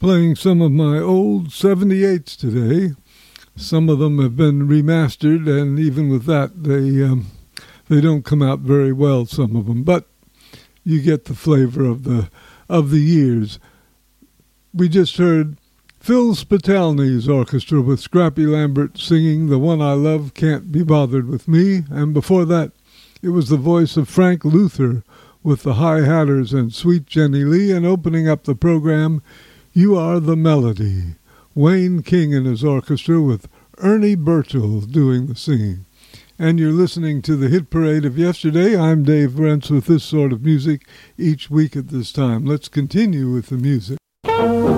playing some of my old 78s today. Some of them have been remastered, and even with that, they don't come out very well, some of them. But you get the flavor of the years. We just heard Phil Spitalny's orchestra with Scrappy Lambert singing The One I Love Can't Be Bothered With Me, and before that, it was the voice of Frank Luther with the High Hatters and Sweet Jenny Lee, and opening up the program, You Are the Melody, Wayne King and his orchestra with Ernie Burchell doing the singing. And you're listening to the Hit Parade of yesterday. I'm Dave Brentz with this sort of music each week at this time. Let's continue with the music.